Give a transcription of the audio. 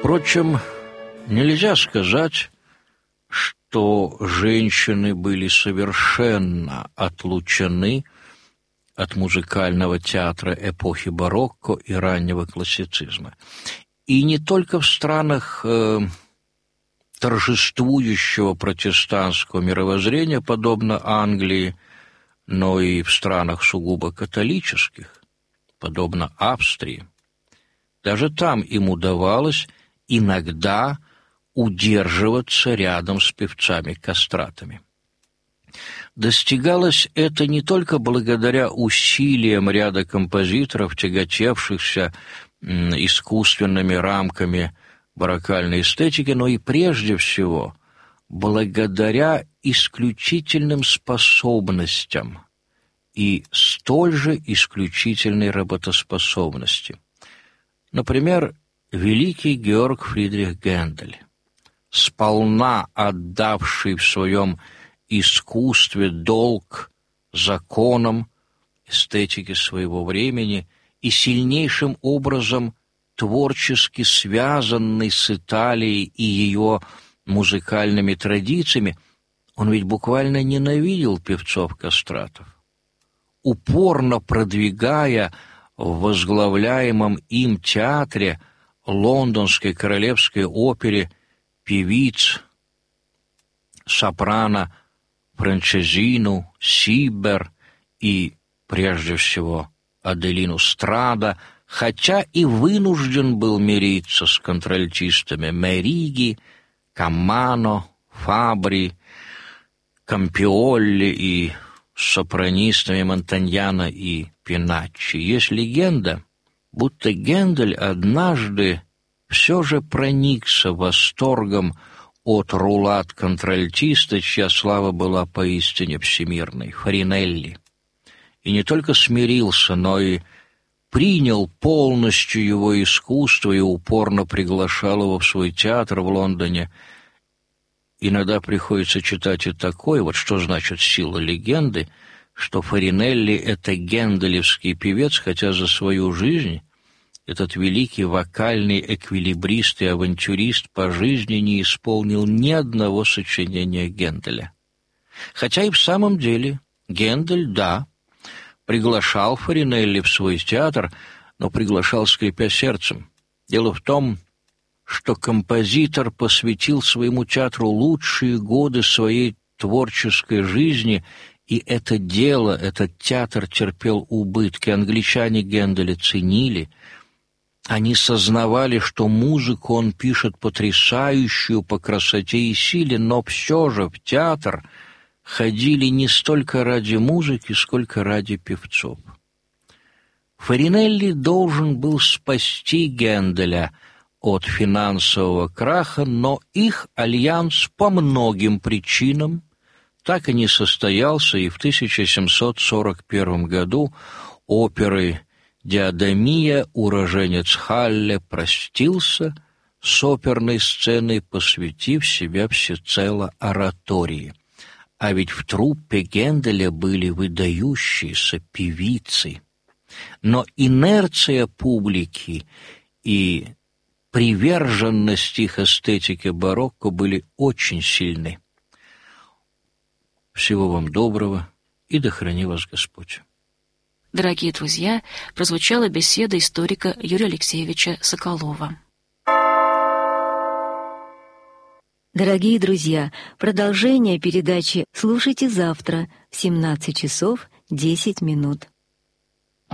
Впрочем, нельзя сказать, что женщины были совершенно отлучены от музыкального театра эпохи барокко и раннего классицизма. И не только в странах торжествующего протестантского мировоззрения, подобно Англии, но и в странах сугубо католических, подобно Австрии. Даже там им удавалось иногда удерживаться рядом с певцами-кастратами. Достигалось это не только благодаря усилиям ряда композиторов, тяготевшихся искусственными рамками бароккальной эстетики, но и прежде всего благодаря исключительным способностям и столь же исключительной работоспособности. Например, великий Георг Фридрих Гендель, сполна отдавший в своем искусстве долг законам эстетики своего времени и сильнейшим образом творчески связанный с Италией и ее музыкальными традициями, он ведь буквально ненавидел певцов-кастратов. Упорно продвигая в возглавляемом им театре Лондонской королевской опере певиц, сопрано Франчезину, Сибер и, прежде всего, Аделину Страда, хотя и вынужден был мириться с контральтистами Мериги, Каммано, Фабри, Кампиолли и сопранистами Монтаньяно и Пиначчи. Есть легенда, будто Гендель однажды все же проникся восторгом от рулат-контральтиста, чья слава была поистине всемирной, Фаринелли. И не только смирился, но и принял полностью его искусство и упорно приглашал его в свой театр в Лондоне. Иногда приходится читать и такое, вот что значит сила легенды, что Фаринелли — это генделевский певец, хотя за свою жизнь этот великий вокальный эквилибрист и авантюрист по жизни не исполнил ни одного сочинения Генделя. Хотя и в самом деле Гендель, да, приглашал Фаринелли в свой театр, но приглашал, скрипя сердцем. Дело в том, что композитор посвятил своему театру лучшие годы своей творческой жизни, и это дело, этот театр терпел убытки. Англичане Генделя ценили. Они сознавали, что музыку он пишет потрясающую по красоте и силе, но все же в театр ходили не столько ради музыки, сколько ради певцов. Фаринелли должен был спасти Генделя от финансового краха, но их альянс по многим причинам так и не состоялся, и в 1741 году оперой «Диадемия» уроженец Халле простился с оперной сценой, посвятив себя всецело оратории. А ведь в труппе Генделя были выдающиеся певицы. Но инерция публики и приверженность их эстетике барокко были очень сильны. Всего вам доброго, и да храни вас Господь. Дорогие друзья, прозвучала беседа историка Юрия Алексеевича Соколова. Дорогие друзья, продолжение передачи слушайте завтра в 17 часов 10 минут.